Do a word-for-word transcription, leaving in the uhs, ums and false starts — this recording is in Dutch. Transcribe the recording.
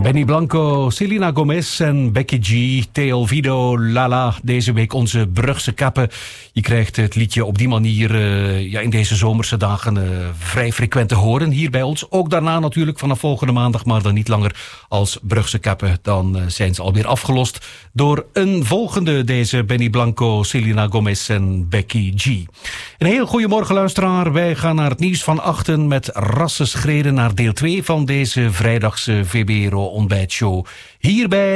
Benny Blanco, Selena Gomez en Becky G, Te Olvido, Lala. Deze week onze Brugse kappen. Je krijgt het liedje op die manier uh, ja, in deze zomerse dagen uh, vrij frequent te horen. Hier bij ons. Ook daarna natuurlijk vanaf volgende maandag, maar dan niet langer als Brugse kappen. Dan uh, zijn ze alweer afgelost door een volgende, deze Benny Blanco, Selena Gomez en Becky G. Een heel goedemorgen luisteraar. Wij gaan naar het nieuws van achten met rassenschreden naar deel twee van deze vrijdagse V B R O ontbijtshow. Hierbij